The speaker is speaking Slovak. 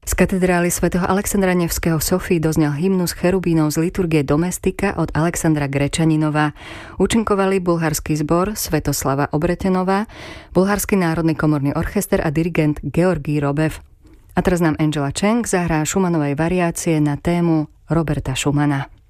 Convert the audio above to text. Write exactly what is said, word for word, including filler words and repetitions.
Z katedrály svätého Alexandra Nevského v Sofii doznel hymnus cherubínov z liturgie Domestika od Alexandra Grečaninova. Účinkovali bulharský zbor Svetoslava Obretenová, Bulharský národný komorný orchester a dirigent Georgij Robev. A teraz nám Angela Cheng zahrá Schumannovej variácie na tému Roberta Schumana.